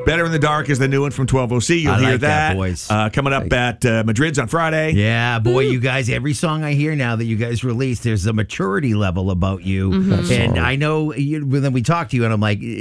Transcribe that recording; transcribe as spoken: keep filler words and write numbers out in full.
Better in the Dark is the new one from twelve oh C. You'll I hear like that, that. boys. Uh, coming up at uh, Madrid's on Friday. Yeah, boy, you guys, every song I hear now that you guys release, there's a maturity level about you. And I know you, when we talk to you, and I'm like,